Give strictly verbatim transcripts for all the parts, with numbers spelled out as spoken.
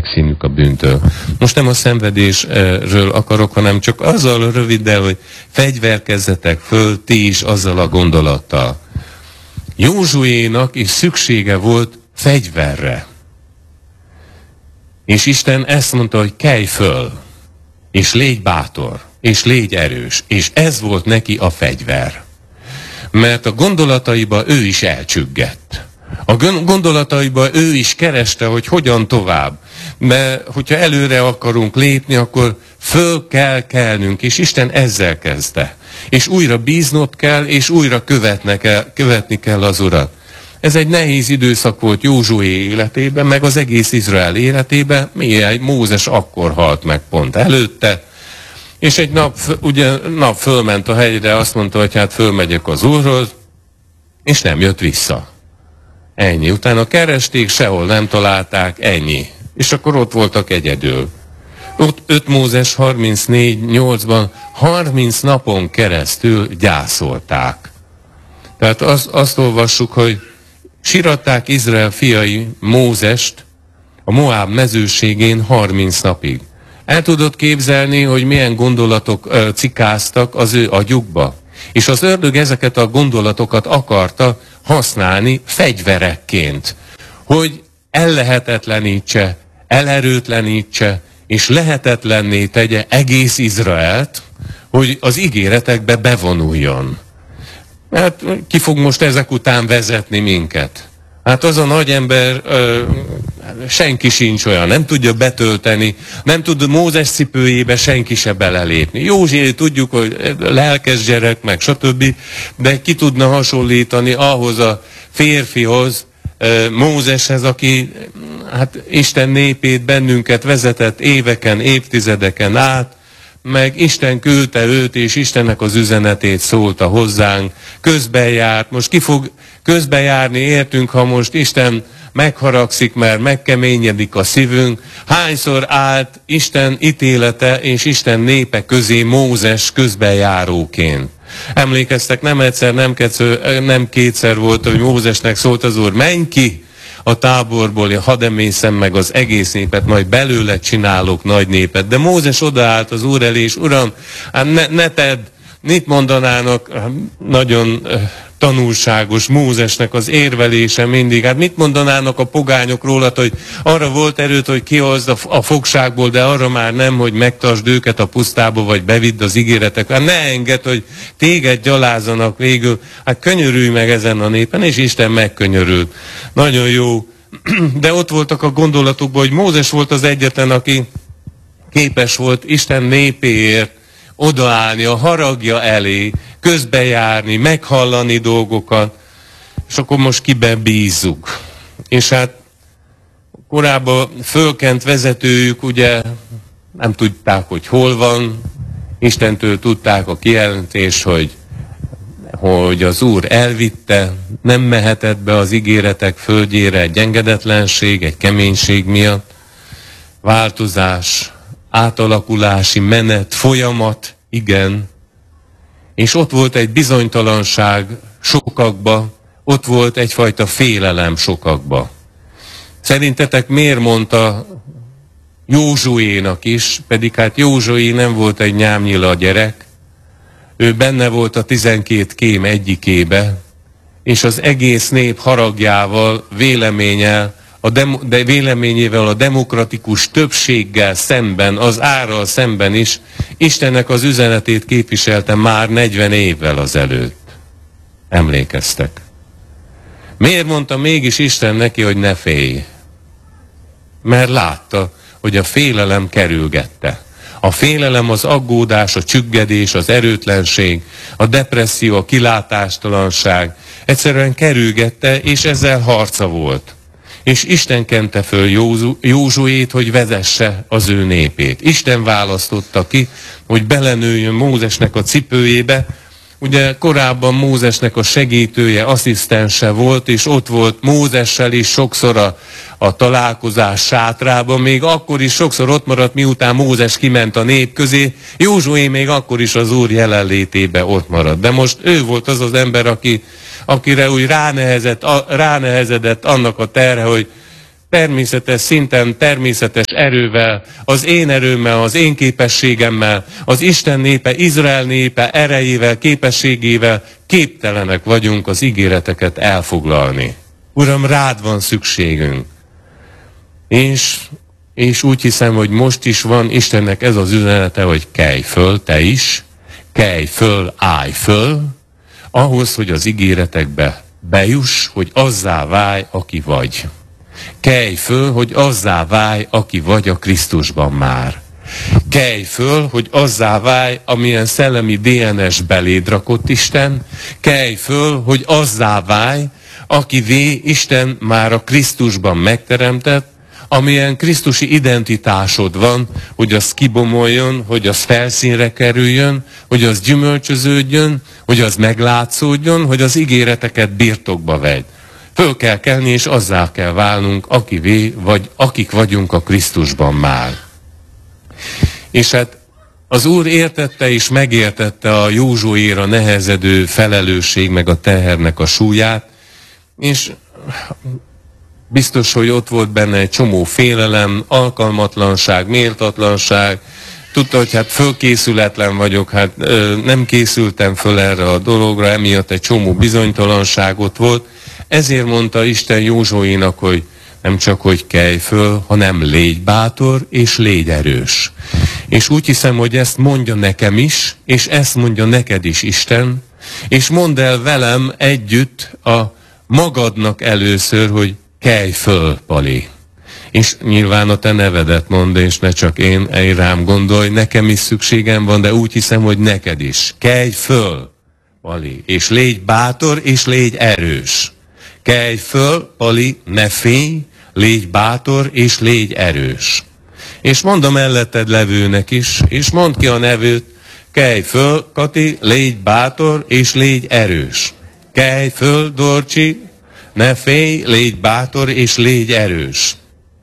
megszűnjük a bűntől. Most nem a szenvedésről akarok, hanem csak azzal röviddel, hogy fegyverkezzetek föl ti is azzal a gondolattal. Józsuénak is szüksége volt fegyverre. És Isten ezt mondta, hogy kelj föl, és légy bátor, és légy erős. És ez volt neki a fegyver. Mert a gondolataiba ő is elcsüggett. A gondolataiba ő is kereste, hogy hogyan tovább. Mert hogyha előre akarunk lépni, akkor föl kell kelnünk, és Isten ezzel kezdte. És újra bíznod kell, és újra követni kell, követni kell az Urat. Ez egy nehéz időszak volt Józsué életében, meg az egész Izrael életében, milyen Mózes akkor halt meg pont előtte. És egy nap, ugye, nap fölment a hegyre, azt mondta, hogy hát fölmegyek az Úrhoz, és nem jött vissza. Ennyi. Utána keresték, sehol nem találták, ennyi. És akkor ott voltak egyedül. Ott öt Mózes harmincnégy nyolcban harminc napon keresztül gyászolták. Tehát az, azt olvassuk, hogy siratták Izrael fiai Mózest a Moáb mezőségén harminc napig. El tudod képzelni, hogy milyen gondolatok ö, cikáztak az ő agyukba? És az ördög ezeket a gondolatokat akarta használni fegyverekként, hogy ellehetetlenítse, elerőtlenítse, és lehetetlenné tegye egész Izraelt, hogy az ígéretekbe bevonuljon. Hát ki fog most ezek után vezetni minket? Hát az a nagy ember, ö, senki sincs olyan, nem tudja betölteni, nem tud Mózes cipőjébe senki se belelépni. Józsi, tudjuk, hogy lelkes gyerek, meg stb., de ki tudna hasonlítani ahhoz a férfihoz, ö, Mózeshez, aki hát Isten népét, bennünket vezetett éveken, évtizedeken át, meg Isten küldte őt, és Istennek az üzenetét szólta hozzánk, közbenjárt, most ki fog közbejárni értünk, ha most Isten megharagszik, mert megkeményedik a szívünk. Hányszor állt Isten ítélete és Isten népe közé Mózes közbenjáróként. Emlékeztek, nem egyszer, nem, kétszer, nem kétszer volt, hogy Mózesnek szólt az Úr, menj ki a táborból, hadd emészem meg az egész népet, majd belőle csinálok nagy népet. De Mózes odaállt az Úr elé, és Uram, hát ne, ne tedd, mit mondanának, nagyon tanulságos Mózesnek az érvelése mindig. Hát mit mondanának a pogányok rólad, hogy arra volt erőt, hogy kihozd a, a fogságból, de arra már nem, hogy megtartsd őket a pusztába, vagy bevidd az ígéretek. Hát ne engedd, hogy téged gyalázzanak végül. Hát könyörülj meg ezen a népen, és Isten megkönyörült. Nagyon jó. De ott voltak a gondolatokban, hogy Mózes volt az egyetlen, aki képes volt Isten népéért odaállni a haragja elé, közbejárni, meghallani dolgokat, és akkor most kiben bízzuk. És hát korábban fölkent vezetőjük ugye nem tudták, hogy hol van, Istentől tudták a kijelentést, hogy, hogy az Úr elvitte, nem mehetett be az ígéretek földjére egy engedetlenség, egy keménység miatt, változás, átalakulási menet, folyamat, igen. És ott volt egy bizonytalanság sokakba, ott volt egyfajta félelem sokakba. Szerintetek miért mondta Józsuénak is, pedig hát Józsué nem volt egy nyámnyila gyerek, ő benne volt a tizenkét kém egyikébe, és az egész nép haragjával, véleménnyel, a demo, de véleményével, a demokratikus többséggel szemben, az árral szemben is Istennek az üzenetét képviselte már negyven évvel azelőtt. Emlékeztek? Miért mondta mégis Isten neki, hogy ne félj? Mert látta, hogy a félelem kerülgette. A félelem, az aggódás, a csüggedés, az erőtlenség, a depresszió, a kilátástalanság egyszerűen kerülgette, és ezzel harca volt. És Isten kente föl Józsuét, hogy vezesse az ő népét. Isten választotta ki, hogy belenőjön Mózesnek a cipőjébe. Ugye korábban Mózesnek a segítője, asszisztense volt, és ott volt Mózessel is sokszor a, a találkozás sátrában, még akkor is sokszor ott maradt, miután Mózes kiment a nép közé, Józsué még akkor is az Úr jelenlétébe ott maradt. De most ő volt az az ember, aki, akire úgy ránehezett, ránehezedett annak a terhe, hogy természetes szinten, természetes erővel, az én erőmmel, az én képességemmel, az Isten népe, Izrael népe erejével, képességével képtelenek vagyunk az ígéreteket elfoglalni. Uram, rád van szükségünk. És, és úgy hiszem, hogy most is van Istennek ez az üzenete, hogy kelj föl, te is, kelj föl, állj föl, ahhoz, hogy az ígéretekbe bejuss, hogy azzá válj, aki vagy. Kelj föl, hogy azzá válj, aki vagy a Krisztusban már. Kelj föl, hogy azzá válj, amilyen szellemi dé en es beléd rakott Isten. Kelj föl, hogy azzá válj, akivé Isten már a Krisztusban megteremtett, amilyen krisztusi identitásod van, hogy az kibomoljon, hogy az felszínre kerüljön, hogy az gyümölcsöződjön, hogy az meglátszódjon, hogy az ígéreteket birtokba vegyd. Föl kell kelni, és azzá kell válnunk, akivé, vagy akik vagyunk a Krisztusban már. És hát az Úr értette és megértette a Józsuéra nehezedő felelősség meg a tehernek a súlyát, és biztos, hogy ott volt benne egy csomó félelem, alkalmatlanság, méltatlanság. Tudta, hogy hát fölkészületlen vagyok, hát ö, nem készültem föl erre a dologra, emiatt egy csomó bizonytalanság ott volt. Ezért mondta Isten Józsuénak, hogy nem csak, hogy kelj föl, hanem légy bátor és légy erős. És úgy hiszem, hogy ezt mondja nekem is, és ezt mondja neked is Isten, és mondd el velem együtt a magadnak először, hogy kelj föl, Pali. És nyilván a te nevedet mondd, és ne csak én, én rám gondolj, nekem is szükségem van, de úgy hiszem, hogy neked is. Kelj föl, Pali, és légy bátor, és légy erős. Kelj föl, Pali, ne félj, légy bátor, és légy erős. És mondom melletted levőnek is, és mondd ki a nevőt, kelj föl, Kati, légy bátor, és légy erős. Kelj föl, Dorcsi, ne félj, légy bátor, és légy erős.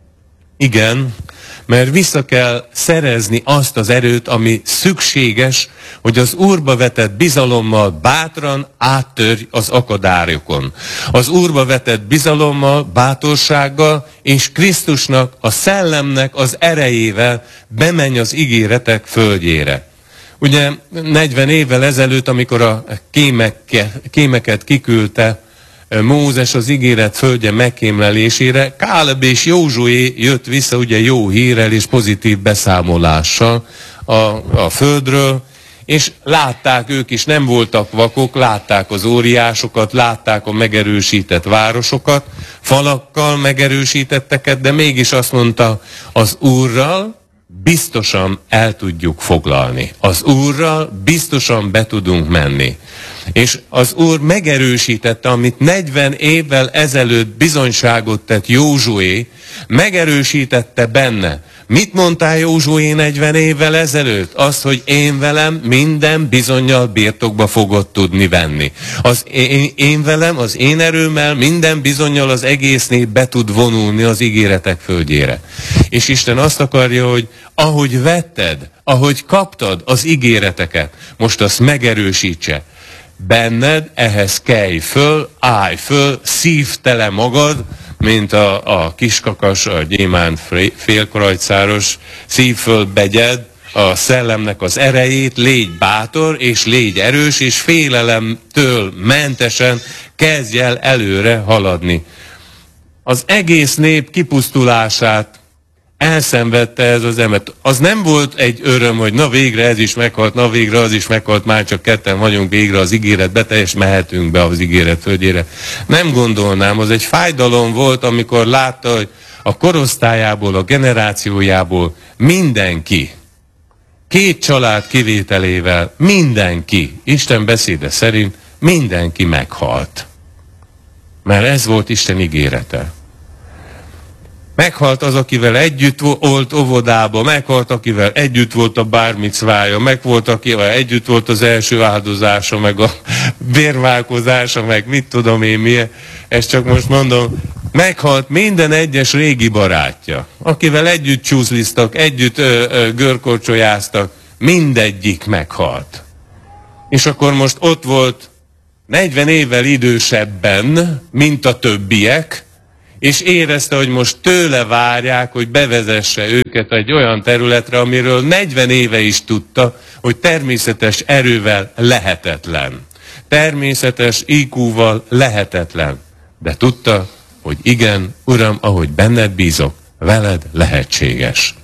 Igen, mert vissza kell szerezni azt az erőt, ami szükséges, hogy az Úrba vetett bizalommal bátran áttörj az akadályokon. Az Úrba vetett bizalommal, bátorsággal és Krisztusnak, a szellemnek az erejével bemenj az ígéretek földjére. Ugye negyven évvel ezelőtt, amikor a kémeke, kémeket kiküldte Mózes az ígéret földje megkémlelésére, Káleb és Józsué jött vissza ugye jó hírrel és pozitív beszámolással a, a földről, és látták, ők is nem voltak vakok, látták az óriásokat, látták a megerősített városokat, falakkal megerősítetteket, de mégis azt mondta, az Úrral biztosan el tudjuk foglalni. Az Úrral biztosan be tudunk menni. És az Úr megerősítette, amit negyven évvel ezelőtt bizonyságot tett Józsué, megerősítette benne. Mit mondtál Józsué negyven évvel ezelőtt? Azt, hogy én velem minden bizonnyal birtokba fogod tudni venni. Az én, én velem, az én erőmmel minden bizonnyal az egész nép be tud vonulni az ígéretek földjére. És Isten azt akarja, hogy ahogy vetted, ahogy kaptad az ígéreteket, most azt megerősítse. Benned, ehhez kelj föl, állj föl, szívd tele magad, mint a, a kiskakas, a gyémánt félkrajcáros, szív föl begyed a szellemnek az erejét, légy bátor, és légy erős, és félelemtől mentesen kezdj el előre haladni. Az egész nép kipusztulását elszenvedte ez az ember. Az nem volt egy öröm, hogy na végre ez is meghalt, na végre az is meghalt, már csak ketten vagyunk végre az ígéretbe, és mehetünk be az ígéret földjére. Nem gondolnám, az egy fájdalom volt, amikor látta, hogy a korosztályából, a generációjából mindenki, két család kivételével mindenki, Isten beszéde szerint mindenki meghalt. Mert ez volt Isten ígérete. Meghalt az, akivel együtt volt óvodába, meghalt, akivel együtt volt a bármicvája, meg volt, akivel együtt volt az első áldozása, meg a vérválkozása, meg mit tudom én milyen. Ezt csak most mondom, meghalt minden egyes régi barátja, akivel együtt csúszliztak, együtt ö, ö, görkorcsolyáztak, mindegyik meghalt. És akkor most ott volt negyven évvel idősebben, mint a többiek, és érezte, hogy most tőle várják, hogy bevezesse őket egy olyan területre, amiről negyven éve is tudta, hogy természetes erővel lehetetlen. Természetes í kúval lehetetlen. De tudta, hogy igen, Uram, ahogy benned bízok, veled lehetséges.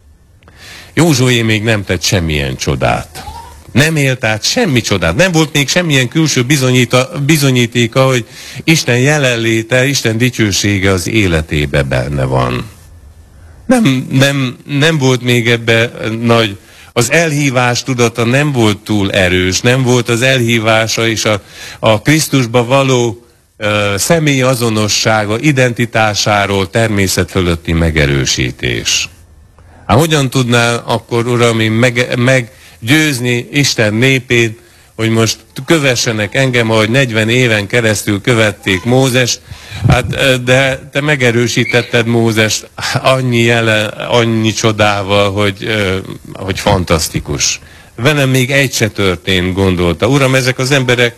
Józsué még nem tett semmilyen csodát. Nem élt át semmi csodát. Nem volt még semmilyen külső bizonyítéka, hogy Isten jelenléte, Isten dicsősége az életébe benne van. Nem, nem, nem volt még ebbe nagy, az elhívás tudata nem volt túl erős, nem volt az elhívása és a, a Krisztusba való uh, személy azonossága, identitásáról természet fölötti megerősítés. Hát hogyan tudná akkor, Uram, én meg, meggyőzni Isten népét, hogy most kövessenek engem, ahogy negyven éven keresztül követték Mózest, hát, de te megerősítetted Mózest annyi jele, annyi csodával, hogy, hogy fantasztikus. Velem még egy se történt, gondolta. Uram, ezek az emberek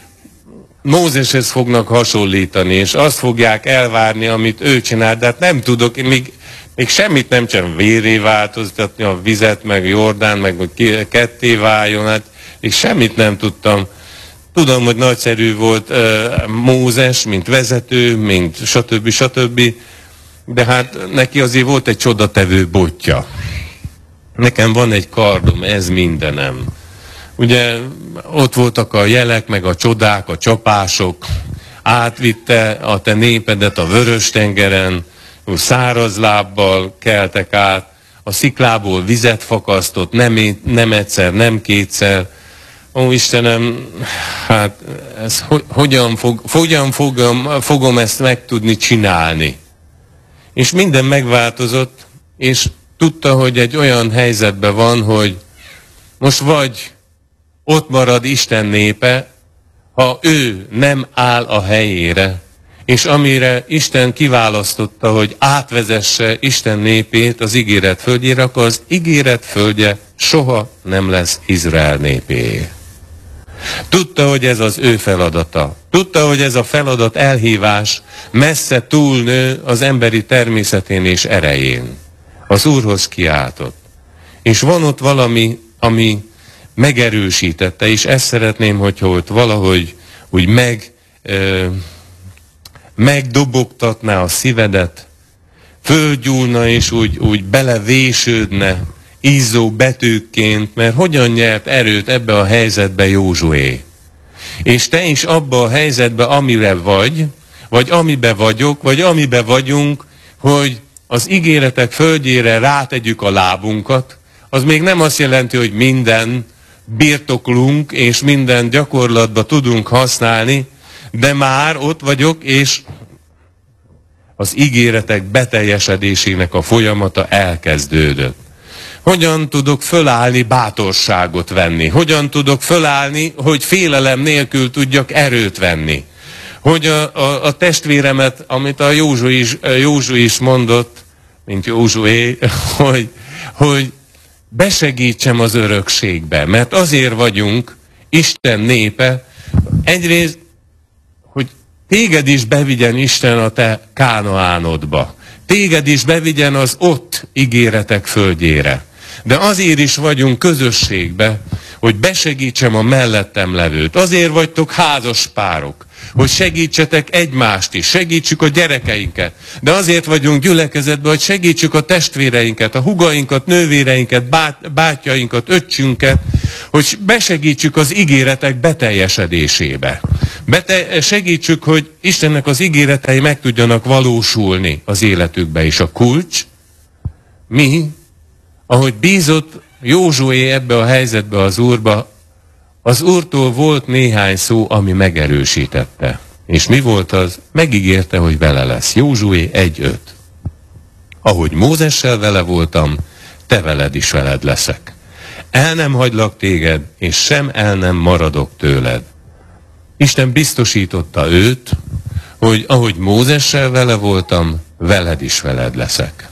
Mózeshez fognak hasonlítani, és azt fogják elvárni, amit ő csinál, de hát nem tudok, én még Még semmit nem csinálom, véré változtatni a vizet, meg Jordán, meg hogy ketté váljon, hát még semmit nem tudtam. Tudom, hogy nagyszerű volt uh, Mózes, mint vezető, mint stb. stb. De hát neki azért volt egy csodatevő botja. Nekem van egy kardom, ez mindenem. Ugye ott voltak a jelek, meg a csodák, a csapások, átvitte a te népedet a Vörös-tengeren, száraz lábbal keltek át, a sziklából vizet fakasztott, nem, nem egyszer, nem kétszer. Ó, Istenem, hát ez, hogy, hogyan, fog, hogyan fogom, fogom ezt meg tudni csinálni? És minden megváltozott, és tudta, hogy egy olyan helyzetben van, hogy most vagy ott marad Isten népe, ha ő nem áll a helyére, és amire Isten kiválasztotta, hogy átvezesse Isten népét az ígéret földjére, akkor az ígéret földje soha nem lesz Izrael népé. Tudta, hogy ez az ő feladata. Tudta, hogy ez a feladat elhívás messze túlnő az emberi természetén és erején. Az Úrhoz kiáltott. És van ott valami, ami megerősítette, és ezt szeretném, hogyha ott valahogy úgy meg... Ö, megdobogtatná a szívedet, fölgyúlna és úgy, úgy belevésődne izzó betűkként, mert hogyan nyert erőt ebbe a helyzetbe Józsué. És te is abba a helyzetbe, amire vagy, vagy amibe vagyok, vagy amibe vagyunk, hogy az ígéretek földjére rátegyük a lábunkat, az még nem azt jelenti, hogy minden birtoklunk, és minden gyakorlatba tudunk használni, de már ott vagyok, és az ígéretek beteljesedésének a folyamata elkezdődött. Hogyan tudok fölállni, bátorságot venni? Hogyan tudok fölállni, hogy félelem nélkül tudjak erőt venni? Hogy a, a, a testvéremet, amit a Józsu is, Józsu is mondott, mint Józsué, hogy, hogy besegítsem az örökségbe, mert azért vagyunk Isten népe, egyrészt, téged is bevigyen Isten a te Kánaánodba. Téged is bevigyen az ott ígéretek földjére. De azért is vagyunk közösségbe, hogy besegítsem a mellettem levőt. Azért vagytok házas párok, hogy segítsetek egymást is, segítsük a gyerekeinket. De azért vagyunk gyülekezetben, hogy segítsük a testvéreinket, a hugainkat, nővéreinket, bát, bátyjainkat, öccsünket, hogy besegítsük az ígéretek beteljesedésébe. Bete- segítsük, hogy Istennek az ígéretei meg tudjanak valósulni az életükbe is. A kulcs, mi, ahogy bízott Józsué ebbe a helyzetbe az Úrba, az Úrtól volt néhány szó, ami megerősítette. És mi volt az? Megígérte, hogy vele lesz. Józsué egy öt. Ahogy Mózessel vele voltam, te veled is veled leszek. El nem hagylak téged, és sem el nem maradok tőled. Isten biztosította őt, hogy ahogy Mózessel vele voltam, veled is veled leszek.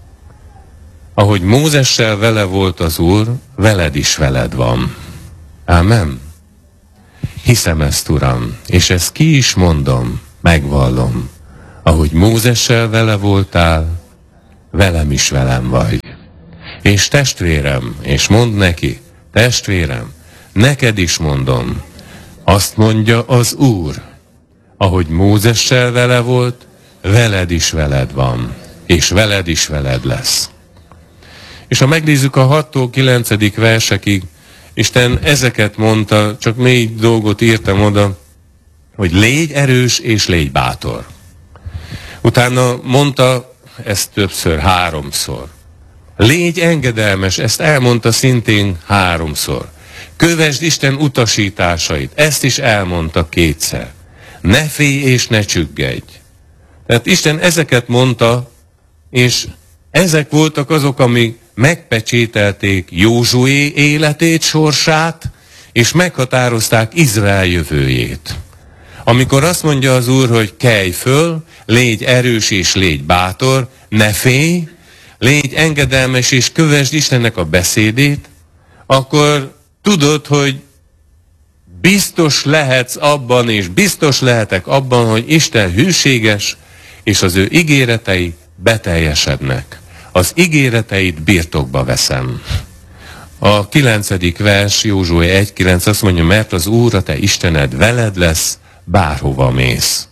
Ahogy Mózessel vele volt az Úr, veled is veled van. Ámen. Hiszem ezt, Uram, és ezt ki is mondom, megvallom. ahogy Mózessel vele voltál, velem is velem vagy. És testvérem, és mondd neki, testvérem, neked is mondom, azt mondja az Úr, ahogy Mózessel vele volt, veled is veled van, és veled is veled lesz. És ha megnézzük a hattól kilencedik versekig, Isten ezeket mondta, csak négy dolgot írtam oda, hogy légy erős és légy bátor. Utána mondta ezt többször, háromszor. Légy engedelmes, ezt elmondta szintén háromszor. Kövesd Isten utasításait, ezt is elmondta kétszer. Ne félj és ne csüggedj. Tehát Isten ezeket mondta, és ezek voltak azok, amik megpecsételték Józsué életét, sorsát, és meghatározták Izrael jövőjét. Amikor azt mondja az Úr, hogy kelj föl, légy erős és légy bátor, ne félj, légy engedelmes és kövesd Istennek a beszédét, akkor tudod, hogy biztos lehetsz abban, és biztos lehetek abban, hogy Isten hűséges, és az ő ígéretei beteljesednek. Az ígéreteit birtokba veszem. A kilencedik vers, Józsué egy kilenc azt mondja, mert az Úr, a te Istened veled lesz, bárhova mész.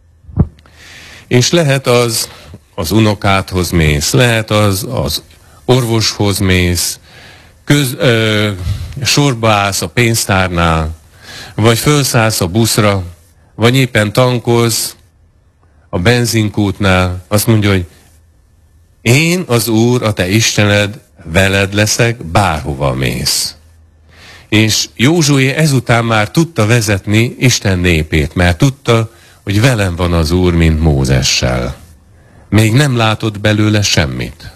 És lehet az az unokádhoz mész, lehet az az orvoshoz mész, köz, ö, sorba állsz a pénztárnál, vagy felszállsz a buszra, vagy éppen tankolsz a benzinkútnál, azt mondja, hogy én az Úr, a te Istened, veled leszek, bárhova mész. És Józsué ezután már tudta vezetni Isten népét, mert tudta, hogy velem van az Úr, mint Mózessel. Még nem látott belőle semmit.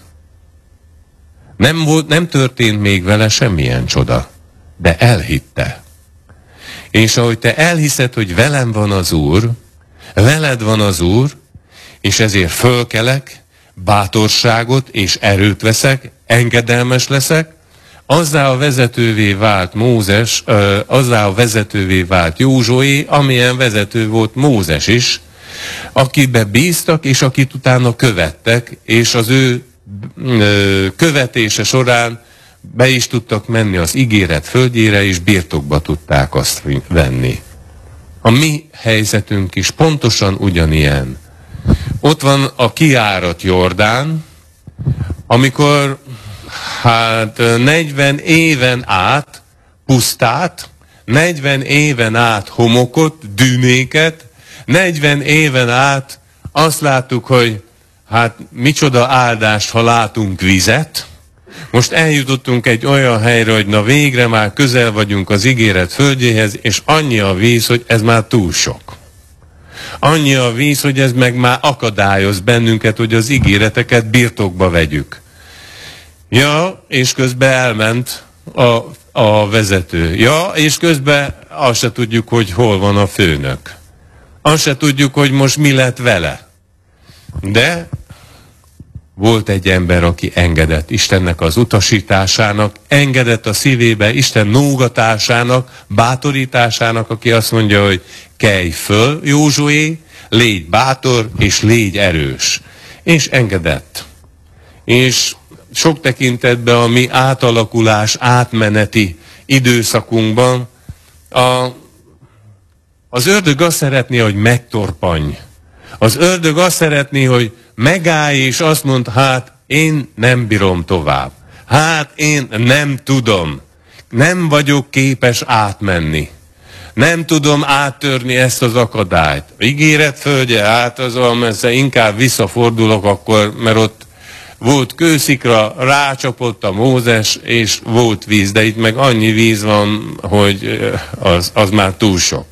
Nem, volt, nem történt még vele semmilyen csoda, de elhitte. És ahogy te elhiszed, hogy velem van az Úr, veled van az Úr, és ezért fölkelek, bátorságot és erőt veszek, engedelmes leszek, azzá a vezetővé vált Mózes, azzá a vezetővé vált Józsué, amilyen vezető volt Mózes is, akibe bíztak, és akit utána követtek, és az ő követése során be is tudtak menni az ígéret földjére, és birtokba tudták azt venni. A mi helyzetünk is pontosan ugyanilyen. Ott van a kiárat Jordán, amikor hát negyven éven át pusztát, negyven éven át homokot, dűnéket, negyven éven át azt láttuk, hogy hát micsoda áldást, ha látunk vizet. Most eljutottunk egy olyan helyre, hogy na végre már közel vagyunk az ígéret földjéhez, és annyi a víz, hogy ez már túl sok. Annyi a víz, hogy ez meg már akadályoz bennünket, hogy az ígéreteket birtokba vegyük. Ja, és közben elment a, a vezető. Ja, és közben azt se tudjuk, hogy hol van a főnök. Azt se tudjuk, hogy most mi lett vele. De volt egy ember, aki engedett Istennek az utasításának, engedett a szívébe Isten nógatásának, bátorításának, aki azt mondja, hogy kelj föl, Józsué, légy bátor és légy erős. És engedett. És sok tekintetben a mi átalakulás, átmeneti időszakunkban a, az ördög azt szeretné, hogy megtorpanj. Az ördög azt szeretné, hogy megállj, és azt mond, hát én nem bírom tovább. Hát én nem tudom. Nem vagyok képes átmenni. Nem tudom áttörni ezt az akadályt. Ígéret földje, hát az olyan messze, inkább visszafordulok akkor, mert ott volt kőszikra, rácsapott a Mózes, és volt víz, de itt meg annyi víz van, hogy az, az már túl sok.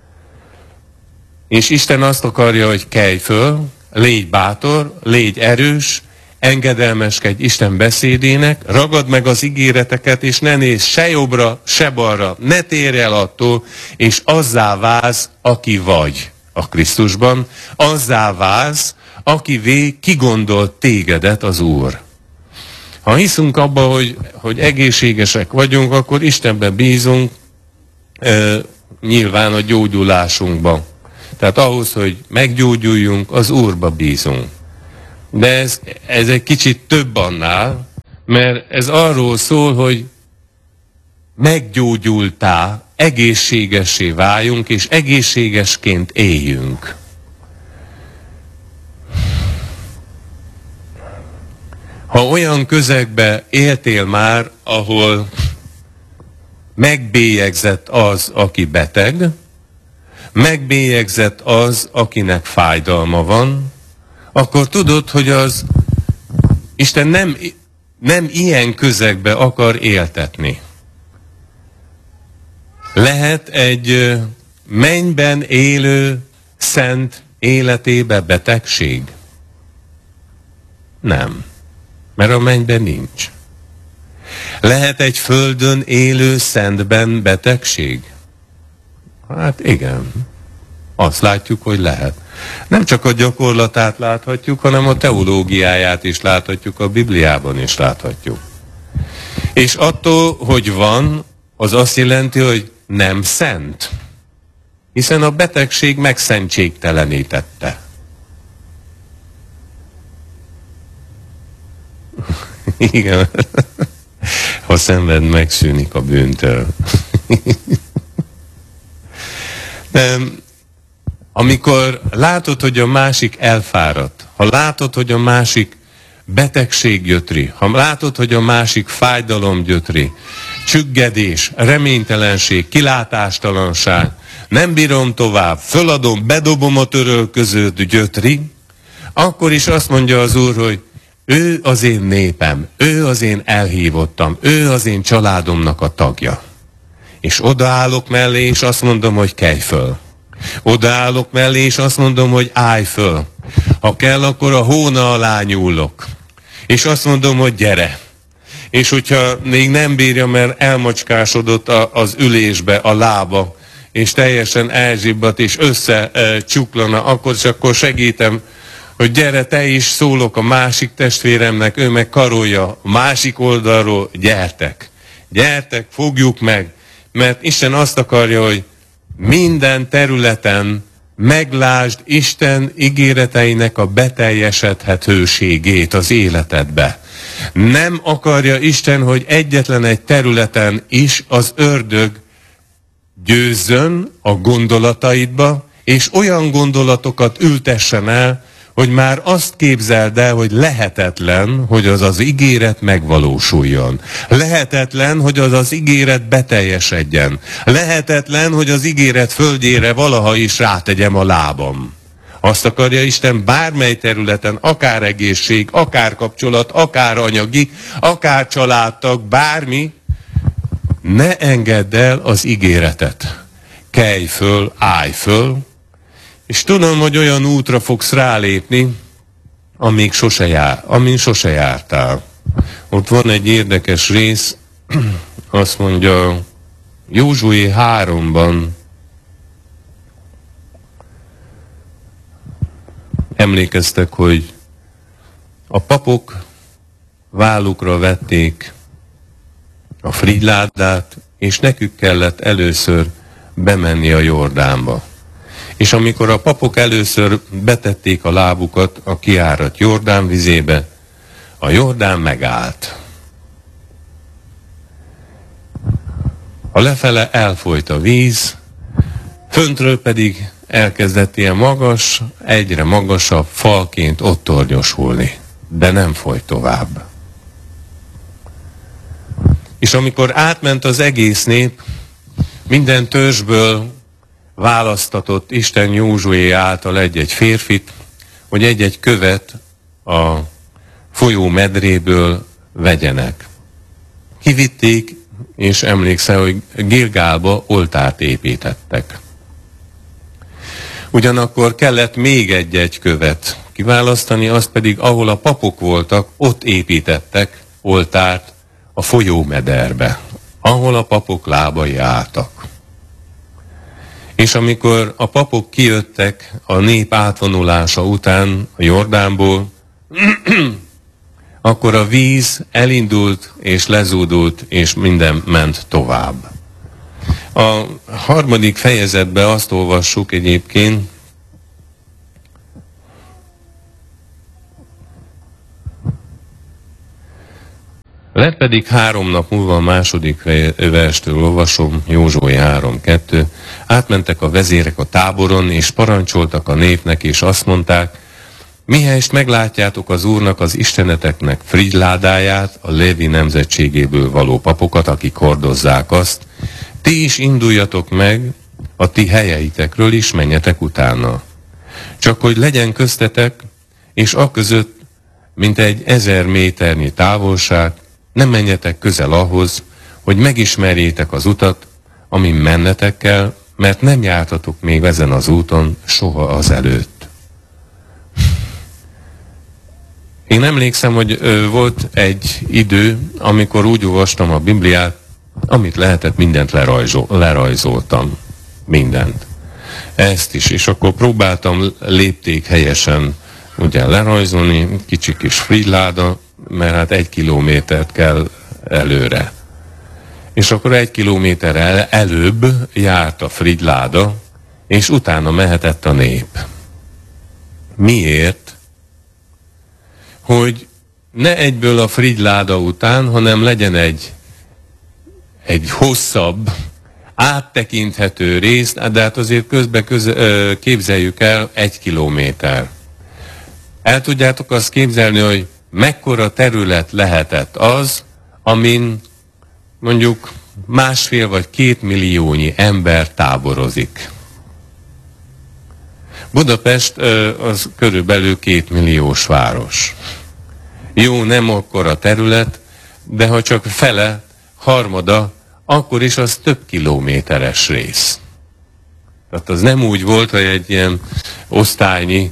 És Isten azt akarja, hogy kelj föl, légy bátor, légy erős, engedelmeskedj Isten beszédének, ragad meg az ígéreteket, és ne nézz se jobbra, se balra, ne térj el attól, és azzá válsz, aki vagy a Krisztusban, azzá válsz, akivé kigondolt tégedet az Úr. Ha hiszünk abba, hogy, hogy egészségesek vagyunk, akkor Istenben bízunk, e, nyilván a gyógyulásunkban. Tehát ahhoz, hogy meggyógyuljunk, az Úrba bízunk. De ez, ez egy kicsit több annál, mert ez arról szól, hogy meggyógyultá, egészségessé váljunk, és egészségesként éljünk. Ha olyan közegbe éltél már, ahol megbélyegzett az, aki beteg, megbélyegzett az, akinek fájdalma van, akkor tudod, hogy az Isten nem, nem ilyen közegbe akar éltetni. Lehet egy mennyben élő szent életébe betegség? Nem, mert a mennyben nincs. Lehet egy földön élő szentben betegség? Hát igen, azt látjuk, hogy lehet. Nem csak a gyakorlatát láthatjuk, hanem a teológiáját is láthatjuk, a Bibliában is láthatjuk. És attól, hogy van, az azt jelenti, hogy nem szent. Hiszen a betegség megszentségtelenítette. Igen. Ha szenved, megszűnik a bűntől. De amikor látod, hogy a másik elfáradt, ha látod, hogy a másik betegség gyötri, ha látod, hogy a másik fájdalom gyötri, csüggedés, reménytelenség, kilátástalanság, nem bírom tovább, föladom, bedobom a törölközőt gyötri, akkor is azt mondja az Úr, hogy ő az én népem, ő az én elhívottam, ő az én családomnak a tagja. És odaállok mellé, és azt mondom, hogy kelj föl. Odaállok mellé, és azt mondom, hogy állj föl. Ha kell, akkor a hóna alá nyúlok. És azt mondom, hogy gyere. És hogyha még nem bírja, mert elmocskásodott az ülésbe a lába, és teljesen elzsibbat, és összecsuklana, akkor csak akkor segítem, hogy gyere, te is, szólok a másik testvéremnek, ő meg karolja a másik oldalról, gyertek. Gyertek, fogjuk meg, mert Isten azt akarja, hogy minden területen meglásd Isten ígéreteinek a beteljesedhetőségét az életedbe. Nem akarja Isten, hogy egyetlen egy területen is az ördög győzzön a gondolataidba, és olyan gondolatokat ültessen el, hogy már azt képzeld el, hogy lehetetlen, hogy az az ígéret megvalósuljon. Lehetetlen, hogy az az ígéret beteljesedjen. Lehetetlen, hogy az ígéret földjére valaha is rátegyem a lábam. Azt akarja Isten bármely területen, akár egészség, akár kapcsolat, akár anyagi, akár családtag, bármi, ne engedd el az ígéretet. Kelj föl, állj föl, és tudom, hogy olyan útra fogsz rálépni, amíg sose jár, amin sose jártál. Ott van egy érdekes rész, azt mondja, Józsué háromban emlékeztek, hogy a papok vállukra vették a frigyládát, és nekük kellett először bemenni a Jordánba. És amikor a papok először betették a lábukat a kiárat Jordán vizébe, a Jordán megállt. A lefele elfolyt a víz, föntről pedig elkezdett ilyen magas, egyre magasabb falként ott tornyosulni, de nem folyt tovább. És amikor átment az egész nép, minden törzsből választatott Isten Józsué által egy-egy férfit, hogy egy-egy követ a folyó medréből vegyenek. Kivitték, és emlékszel, hogy Gilgálba oltárt építettek. Ugyanakkor kellett még egy-egy követ kiválasztani, azt pedig, ahol a papok voltak, ott építettek oltárt a folyómederbe, ahol a papok lábai álltak. És amikor a papok kijöttek a nép átvonulása után a Jordánból, akkor a víz elindult és lezúdult, és minden ment tovább. A harmadik fejezetben azt olvassuk egyébként, Lett pedig három nap múlva, a második verstől olvasom, Józsué három kettő, átmentek a vezérek a táboron, és parancsoltak a népnek, és azt mondták, mihelyest meglátjátok az Úrnak, az isteneteknek frigyládáját, a Lévi nemzetségéből való papokat, akik hordozzák azt, ti is induljatok meg a ti helyeitekről is, menjetek utána. Csak hogy legyen köztetek, és aközött, mint egy ezer méternyi távolság, nem menjetek közel ahhoz, hogy megismerjétek az utat, amin mennetek kell, mert nem jártatok még ezen az úton soha azelőtt. Én emlékszem, hogy ö, volt egy idő, amikor úgy olvastam a Bibliát, amit lehetett, mindent lerajzol, lerajzoltam. Mindent. Ezt is. És akkor próbáltam lépték helyesen ugye lerajzolni, kicsi kis frigyláda, mert hát egy kilométert kell előre. És akkor egy kilométer el, előbb járt a frigyláda, és utána mehetett a nép. Miért? Hogy ne egyből a frigyláda után, hanem legyen egy, egy hosszabb, áttekinthető rész, de hát azért közben köz, képzeljük el egy kilométer. El tudjátok azt képzelni, hogy mekkora terület lehetett az, amin mondjuk másfél vagy két milliónyi ember táborozik. Budapest az körülbelül két milliós város. Jó, nem akkora terület, de ha csak fele, harmada, akkor is az több kilométeres rész. Tehát az nem úgy volt, hogy egy ilyen osztálynyi,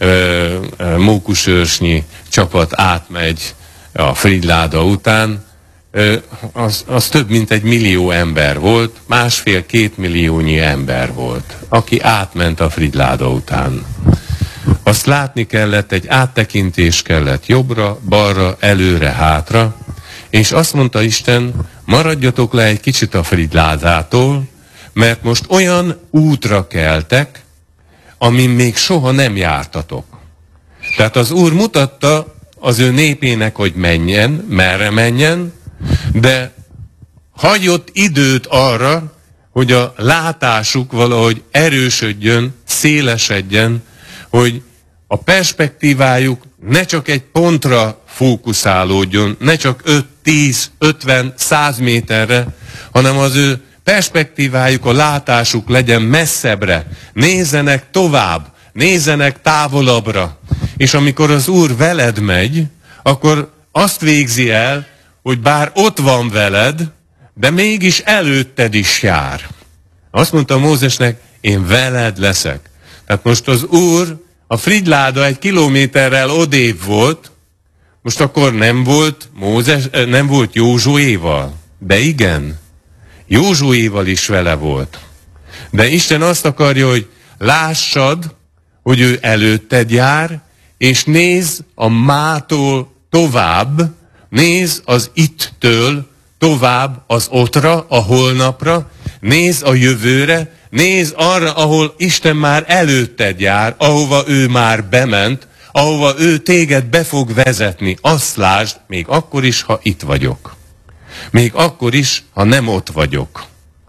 mókusőrsnyi csapat átmegy a frigyláda után, az, az több mint egy millió ember volt, másfél-két milliónyi ember volt, aki átment a frigyláda után. Azt látni kellett, egy áttekintés kellett jobbra, balra, előre, hátra, és azt mondta Isten, maradjatok le egy kicsit a frigyládától, mert most olyan útra keltek, amin még soha nem jártatok. Tehát az Úr mutatta az ő népének, hogy menjen, merre menjen, de hagyott időt arra, hogy a látásuk valahogy erősödjön, szélesedjen, hogy a perspektívájuk ne csak egy pontra fókuszálódjon, ne csak öt, tíz, ötven, száz méterre, hanem az ő perspektívájuk, a látásuk legyen messzebbre, nézzenek tovább, nézzenek távolabbra. És amikor az Úr veled megy, akkor azt végzi el, hogy bár ott van veled, de mégis előtted is jár. Azt mondta Mózesnek, én veled leszek. Tehát most az Úr, a frigyláda egy kilométerrel odébb volt, most akkor nem volt Mózes, nem volt Józsuéval, de igen, Józsuéval is vele volt. De Isten azt akarja, hogy lássad, hogy ő előtted jár, és nézz a mától tovább, nézz az ittől tovább az ottra, a holnapra, nézz a jövőre, nézz arra, ahol Isten már előtted jár, ahova ő már bement, ahova ő téged be fog vezetni. Azt lásd, még akkor is, ha itt vagyok. Még akkor is, ha nem ott vagyok.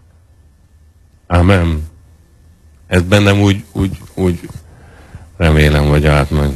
Amen. Ez bennem úgy, úgy, úgy remélem, hogy átmegy.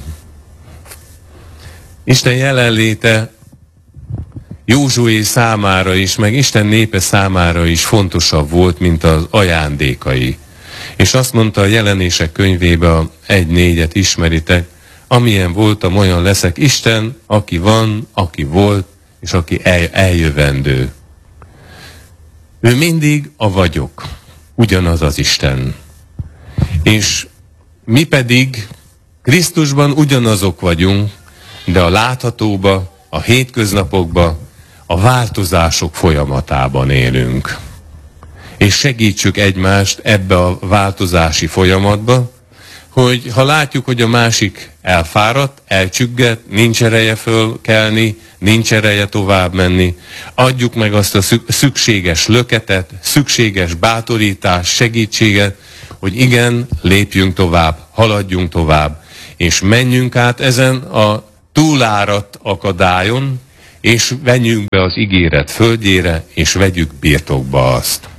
Isten jelenléte Józsué számára is, meg Isten népe számára is fontosabb volt, mint az ajándékai. És azt mondta a Jelenések könyvébe, a egy négyet ismeritek, amilyen voltam, olyan leszek. Isten, aki van, aki volt, és aki el, eljövendő. Ő mindig a vagyok. Ugyanaz az Isten. És mi pedig Krisztusban ugyanazok vagyunk, de a láthatóba, a hétköznapokba, a változások folyamatában élünk. És segítsük egymást ebbe a változási folyamatba, hogy ha látjuk, hogy a másik elfáradt, elcsügget, nincs ereje fölkelni, nincs ereje tovább menni, adjuk meg azt a szükséges löketet, szükséges bátorítást, segítséget, hogy igen, lépjünk tovább, haladjunk tovább, és menjünk át ezen a túláradt akadályon, és menjünk be az ígéret földjére, és vegyük birtokba azt.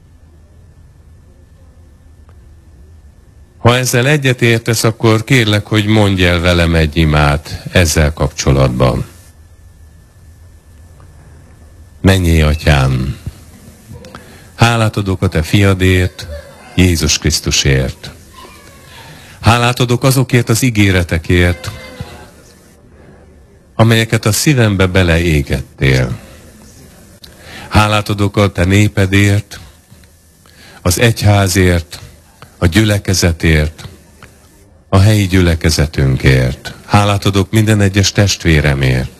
Ha ezzel egyetértesz, akkor kérlek, hogy mondj el velem egy imát ezzel kapcsolatban. Mennyei Atyám, hálát adok a te fiadért, Jézus Krisztusért. Hálát adok azokért az ígéretekért, amelyeket a szívembe beleégettél. Hálát adok a te népedért, az egyházért, a gyülekezetért, a helyi gyülekezetünkért. Hálát adok minden egyes testvéremért.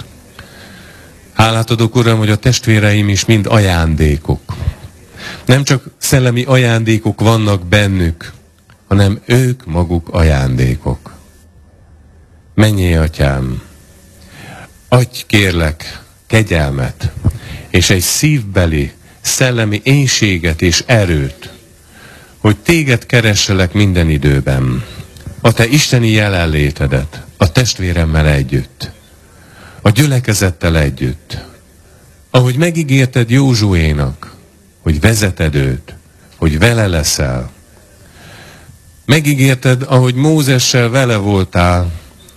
Hálát adok, Uram, hogy a testvéreim is mind ajándékok. Nem csak szellemi ajándékok vannak bennük, hanem ők maguk ajándékok. Mennyei Atyám, adj kérlek kegyelmet, és egy szívbeli, szellemi énséget és erőt, hogy téged keresselek minden időben, a te isteni jelenlétedet, a testvéremmel együtt, a gyülekezettel együtt, ahogy megígérted Józsuénak, hogy vezeted őt, hogy vele leszel. Megígérted, ahogy Mózessel vele voltál,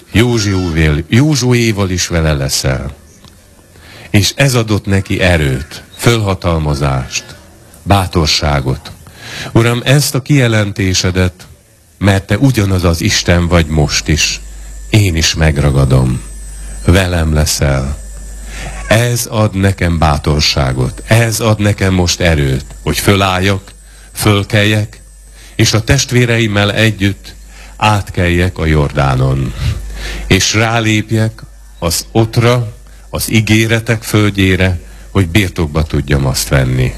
Józsuéval is vele leszel. És ez adott neki erőt, fölhatalmazást, bátorságot. Uram, ezt a kijelentésedet, mert te ugyanaz az Isten vagy most is, én is megragadom. Velem leszel. Ez ad nekem bátorságot, ez ad nekem most erőt, hogy fölálljak, fölkeljek, és a testvéreimmel együtt átkeljek a Jordánon, és rálépjek az otra, az ígéretek földjére, hogy birtokba tudjam azt venni.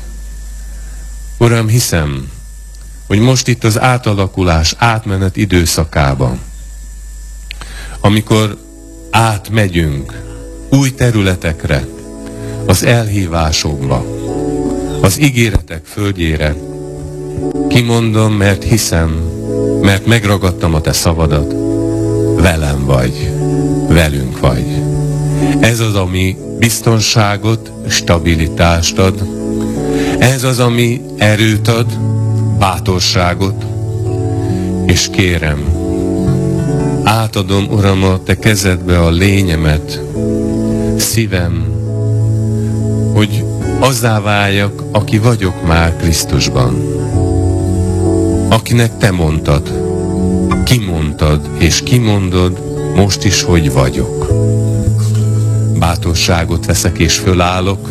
Uram, hiszem, hogy most itt az átalakulás, átmenet időszakában, amikor átmegyünk új területekre, az elhívásokba, az ígéretek földjére, kimondom, mert hiszem, mert megragadtam a te szavadat, velem vagy, velünk vagy. Ez az, ami biztonságot, stabilitást ad, ez az, ami erőt ad, bátorságot, és kérem, átadom, Uram, a te kezedbe a lényemet, szívem, hogy azzá váljak, aki vagyok már Krisztusban. Akinek te mondtad, kimondtad és kimondod most is, hogy vagyok. Bátorságot veszek és fölállok,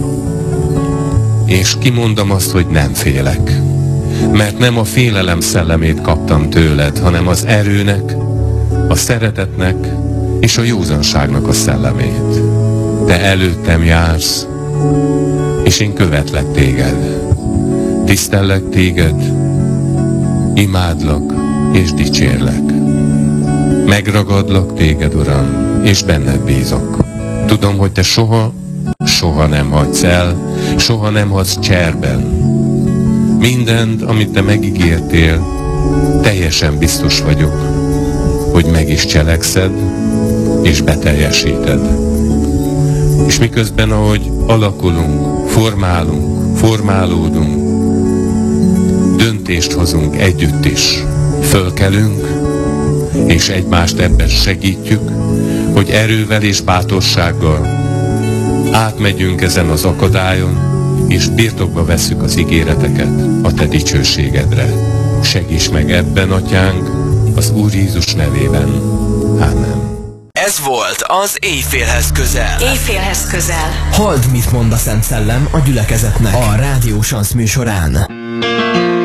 és kimondom azt, hogy nem félek. Mert nem a félelem szellemét kaptam tőled, hanem az erőnek, a szeretetnek és a józanságnak a szellemét. Te előttem jársz, és én követlek téged. Tisztellek téged, imádlak és dicsérlek. Megragadlak téged, Uram, és benned bízok. Tudom, hogy te soha, soha nem hagysz el, soha nem hagysz cserben. Mindent, amit te megígértél, teljesen biztos vagyok, hogy meg is cselekszed, és beteljesíted. És miközben, ahogy alakulunk, formálunk, formálódunk, döntést hozunk együtt is, fölkelünk, és egymást ebben segítjük, hogy erővel és bátorsággal átmegyünk ezen az akadályon, és birtokba vesszük az ígéreteket a te dicsőségedre. Segíts meg ebben, Atyánk, az Úr Jézus nevében. Ámen. Ez volt az Éjfélhez közel. Éjfélhez közel. Halld, mit mond a Szent Szellem a gyülekezetnek a Rádió Sansz műsorán.